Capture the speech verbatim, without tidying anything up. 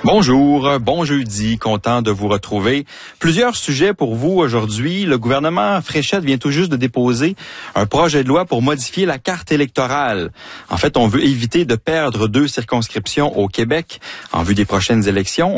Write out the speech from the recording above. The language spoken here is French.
Bonjour, bon jeudi, content de vous retrouver. Plusieurs sujets pour vous aujourd'hui. Le gouvernement Fréchette vient tout juste de déposer un projet de loi pour modifier la carte électorale. En fait, on veut éviter de perdre deux circonscriptions au Québec en vue des prochaines élections.